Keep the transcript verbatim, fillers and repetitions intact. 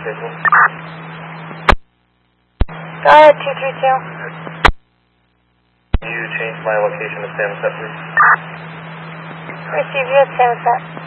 schedule? Go ahead, two three two. Can you change my location to Samoset, please? Receive you at Samoset.